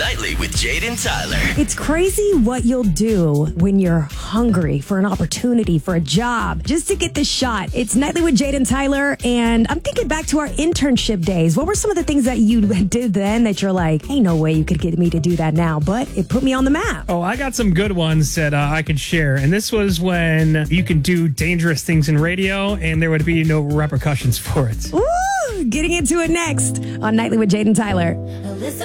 Nightly with Jade and Tyler. It's crazy what you'll do when you're hungry for an opportunity, for a job, just to get the shot. It's Nightly with Jade and Tyler, and I'm thinking back to our internship days. What were some of the things that you did then that you're like, ain't no way you could get me to do that now, but it put me on the map? Oh, I got some good ones that I could share. And this was when you can do dangerous things in radio and there would be no repercussions for it. Ooh, getting into it next on Nightly with Jade and Tyler.